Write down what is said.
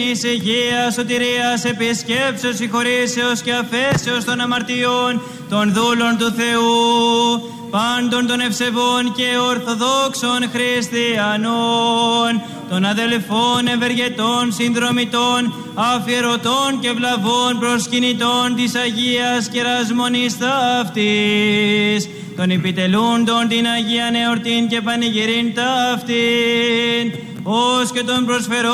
Εις υγείας, σωτηρίας, επισκέψεως, συγχωρήσεως και αφέσεως των αμαρτιών των δούλων του Θεού, πάντων των ευσεβών και ορθοδόξων χριστιανών, των αδελφών, ευεργετών, συνδρομητών, αφιερωτών και βλαβών προσκυνητών της Αγίας Κερασμονής ταύτης, των επιτελούντων την Αγίαν εορτήν και πανηγυρήν ταύτην, ως και των προσφερών